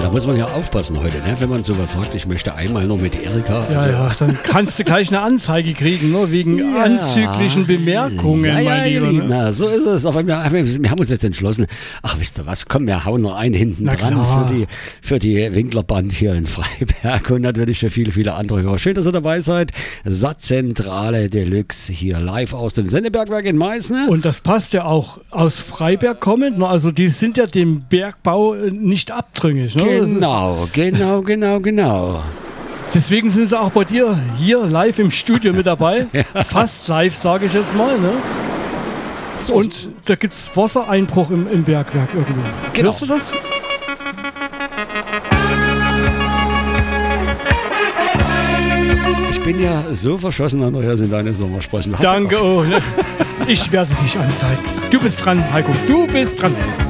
Da muss man ja aufpassen heute, ne? Wenn man sowas sagt, ich möchte einmal nur mit Erika. Ja, dann kannst du gleich eine Anzeige kriegen, ne? Wegen anzüglichen Bemerkungen. Ja, lieber, ne? Na, so ist es. Aber wir haben uns jetzt entschlossen, ach, wisst ihr was, komm, wir hauen noch einen hinten dran für die Winklerband hier in Freiberg und natürlich für viele, viele andere Hörer. Schön, dass ihr dabei seid. Satzzentrale Deluxe hier live aus dem Sendebergwerk in Meißen. Und das passt ja auch aus Freiberg kommend. Ne? Also die sind ja dem Bergbau nicht abtrünnig. Ne? Genau. Deswegen sind sie auch bei dir hier live im Studio mit dabei. Ja. Fast live, sage ich jetzt mal. Ne? So. Und da gibt es Wassereinbruch im Bergwerk irgendwie. Genau. Hörst du das? Ich bin ja so verschossen an euch in deine Sommersprossen. Danke, oh, ne? Ich werde dich anzeigen. Du bist dran, Heiko. Du bist dran.